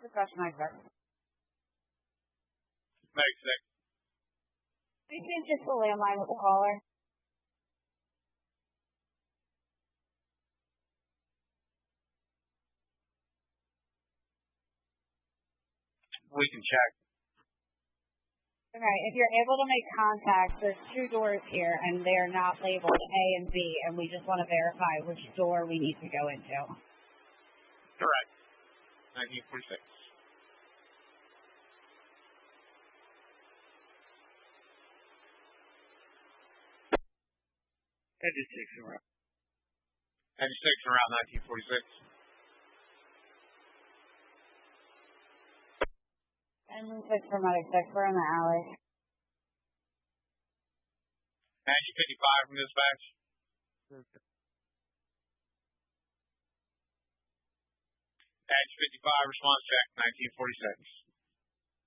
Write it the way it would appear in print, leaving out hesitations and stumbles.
discussion I heard. Make 6. I think just the landline with the caller. We can check. Okay, if you're able to make contact, there's 2 doors here, and they're not labeled A and B, and we just want to verify which door we need to go into. Correct. 1946. Engine 6 en route. Engine 6 en route 1946. Engine 6 for Medic 6, we're in the alley. Engine 55 from dispatch. Engine 55, response check, 1946.